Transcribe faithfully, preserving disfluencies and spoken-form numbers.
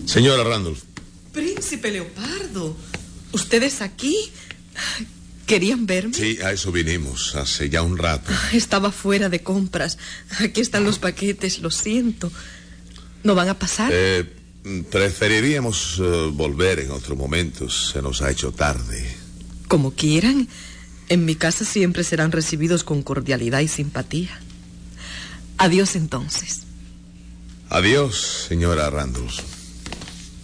Señora Randolph. Príncipe Leopardo, ¿ustedes aquí? ¿Querían verme? Sí, a eso vinimos, hace ya un rato. Estaba fuera de compras. Aquí están los paquetes, lo siento. ¿No van a pasar? Eh, preferiríamos uh, volver en otro momento. Se nos ha hecho tarde. Como quieran. En mi casa siempre serán recibidos con cordialidad y simpatía. Adiós entonces. Adiós, señora Randolph.